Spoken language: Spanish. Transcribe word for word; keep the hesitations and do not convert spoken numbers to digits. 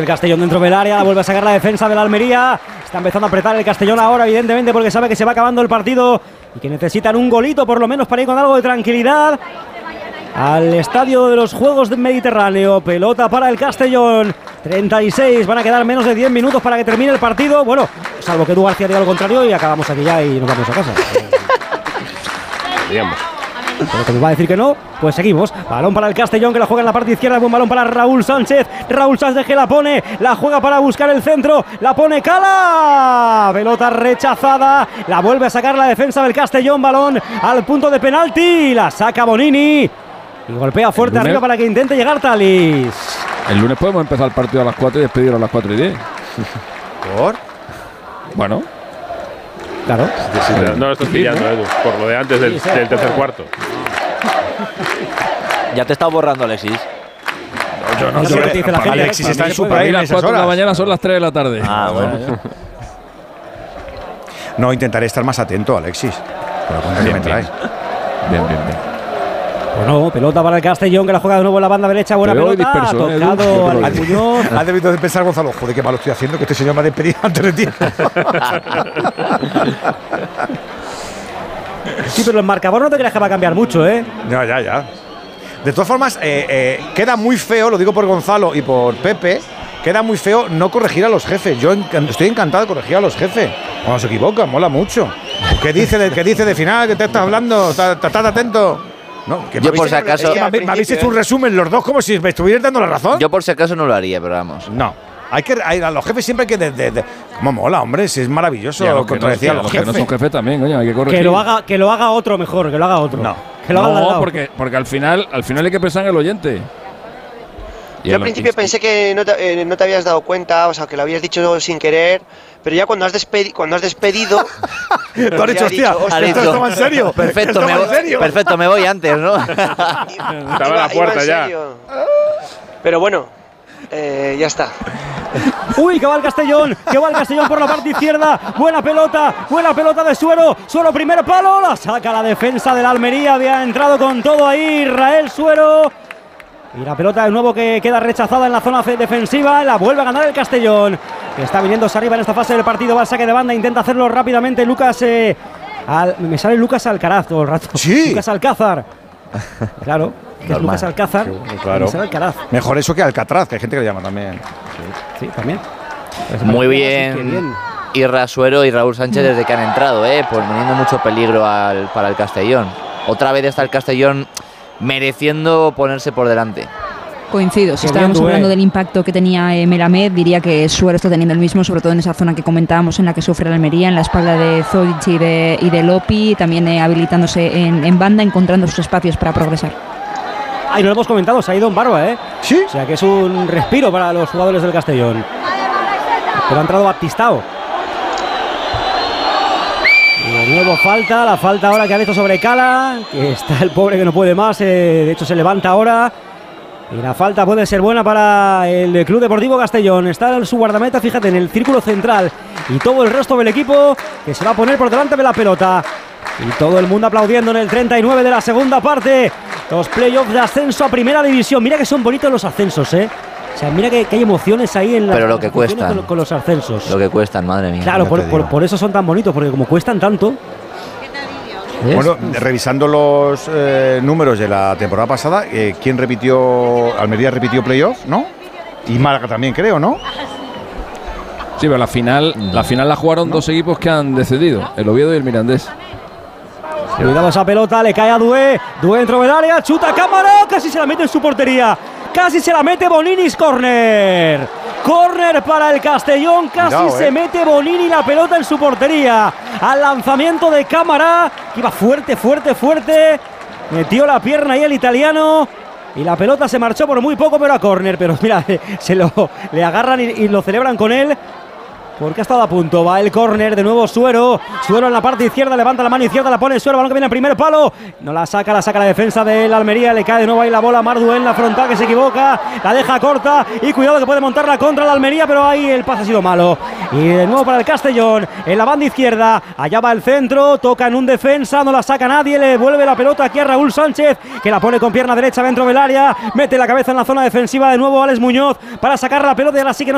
Castellón dentro del área, vuelve a sacar la defensa de la Almería. Está empezando a apretar el Castellón ahora, evidentemente, porque sabe que se va acabando el partido y que necesitan un golito por lo menos para ir con algo de tranquilidad al estadio de los Juegos del Mediterráneo. Pelota para el Castellón, treinta y seis, van a quedar menos de diez minutos para que termine el partido. Bueno, salvo que Edu García diga lo contrario y acabamos aquí ya y nos vamos a casa. Digamos. Pero como va a decir que no, pues seguimos. Balón para el Castellón, que la juega en la parte izquierda. Buen balón para Raúl Sánchez. Raúl Sánchez que la pone, la juega para buscar el centro. La pone Cala. Pelota rechazada. La vuelve a sacar la defensa del Castellón. Balón al punto de penalti. La saca Bonini. Y golpea fuerte lunes, arriba para que intente llegar Talis. El lunes podemos empezar el partido a las cuatro y despedir a las cuatro y diez. ¿Por? Bueno. Claro. Sí, sí, no lo estás pillando, Edu, por lo de antes del, del tercer cuarto. Ya te está borrando, Alexis. No, yo no. Yo creo que dice la gente, Alexis para está mí en su Para mí país las esas cuatro de la horas. mañana son las tres de la tarde. Ah, bueno. No, intentaré estar más atento, Alexis. Pero cuenta que Bien, me trae. Bien, bien, bien. Bueno, pelota para el Castellón, que la juega de nuevo en la banda derecha. Buena Te veo pelota. disperso, ¿eh, Edu? Tocado Yo creo al que- Muñoz. Has debido de pensar, Gonzalo, joder, qué malo estoy haciendo, que este señor me ha despedido antes de tiempo. Sí, pero el marcador no te creas que va a cambiar mucho, ¿eh? Ya, ya, ya. De todas formas, eh, eh, queda muy feo, lo digo por Gonzalo y por Pepe, queda muy feo no corregir a los jefes. Yo enc- estoy encantado de corregir a los jefes. Cuando se equivocan, mola mucho. ¿Qué dice de, qué dice de final? ¿Qué te estás hablando? ¿Estás, estás atento? No, que Yo me por habéis- si acaso- es que me, habéis- me habéis hecho un resumen los dos como si me estuvierais dando la razón. Yo por si acaso no lo haría, pero vamos. No. Hay que, hay- a los jefes siempre hay que. De, de, de- ¿Cómo mola, hombre? Si es maravilloso Y a los que no, contradecir y a a los los que no jefes. son jefes también, coño, hay que corregir. Que lo haga, que lo haga otro mejor, que lo haga otro. No. Que lo haga al No, lado. porque, porque al final, al final hay que pensar en el oyente. Y Yo al el- principio y- pensé que no te, eh, no te habías dado cuenta, o sea, que lo habías dicho sin querer, pero ya cuando has, despedi cuando has despedido… Tú has dicho, ya he hostia, dicho, Has esto dicho, estaba en serio. Perfecto, Esto me va en voy, serio. perfecto, me voy antes, ¿no? Estaba en la puerta ya. Pero bueno, eh, ya está. Uy, que va el Castellón, que va el Castellón por la parte izquierda. Buena pelota, buena pelota de Suero. Suero, primer palo, la saca la defensa de la Almería. Había entrado con todo ahí Israel Suero. Y la pelota de nuevo que queda rechazada en la zona defensiva. La vuelve a ganar el Castellón, que está viniéndose arriba en esta fase del partido. Va al saque de banda, intenta hacerlo rápidamente Lucas. Eh, al, me sale Lucas Alcaraz todo el rato. Sí. Lucas Alcázar. Claro, que es Normal. Lucas Alcázar. claro. Me sale Alcaraz. Mejor eso que Alcatraz, que hay gente que le llama también. Sí, también. Muy Así que bien. Irra Suero y Raúl Sánchez desde que han entrado, ¿eh? Pues poniendo mucho peligro al, para el Castellón. Otra vez está el Castellón mereciendo ponerse por delante. Coincido, si Qué estábamos bien, Dué. hablando del impacto que tenía eh, Melamed, diría que Suero está teniendo el mismo, sobre todo en esa zona que comentábamos en la que sufre la Almería, en la espalda de Zodic y de, y de Lopi, también eh, habilitándose en, en banda, encontrando sus espacios para progresar. Ay, no lo hemos comentado, se ha ido en barba, ¿eh? ¿Sí? O sea que es un respiro para los jugadores del Castellón. Pero ha entrado Baptistao. Y de nuevo falta, la falta ahora que ha hecho sobre Cala, que está el pobre que no puede más, eh, de hecho se levanta ahora. Y la falta puede ser buena para el Club Deportivo Castellón. Está en su guardameta, fíjate, en el círculo central. Y todo el resto del equipo que se va a poner por delante de la pelota. Y todo el mundo aplaudiendo en el treinta y nueve de la segunda parte. Los playoffs de ascenso a Primera División. Mira que son bonitos los ascensos, ¿eh? O sea, mira que, que hay emociones ahí en la Pero lo que cuestan. con, con los ascensos. Lo que cuestan, madre mía. Claro, ya por, te por- digo. por eso son tan bonitos, porque como cuestan tanto. ¿ves? Bueno, revisando los eh, números de la temporada pasada, eh, ¿quién repitió? Almería repitió playoff, ¿no? Y Málaga también, creo, ¿no? Sí, pero la final, la final la jugaron dos equipos que han descendido, el Oviedo y el Mirandés. Cuidado esa pelota, le cae a Dué. Dué dentro del área, chuta cámara, casi se la mete en su portería. Casi se la mete Boninis, córner. Córner para el Castellón, casi Cuidado, se eh. mete Bonini la pelota en su portería. Al lanzamiento de cámara, que iba fuerte, fuerte, fuerte. Metió la pierna ahí el italiano. Y la pelota se marchó por muy poco, pero a córner. Pero mira, se lo le agarran y, y lo celebran con él. Porque ha estado a punto, va el córner, de nuevo Suero. Suero en la parte izquierda, levanta la mano izquierda, la pone Suero, balón que viene al primer palo. No la saca, la saca la defensa de la Almería, le cae de nuevo ahí la bola a Mardu en la frontal que se equivoca. La deja corta y cuidado que puede montarla contra la Almería, pero ahí el pase ha sido malo. Y de nuevo para el Castellón, en la banda izquierda, allá va el centro, toca en un defensa, no la saca nadie, le vuelve la pelota aquí a Raúl Sánchez, que la pone con pierna derecha dentro del área, mete la cabeza en la zona defensiva de nuevo Alex Muñoz para sacar la pelota y ahora sí que no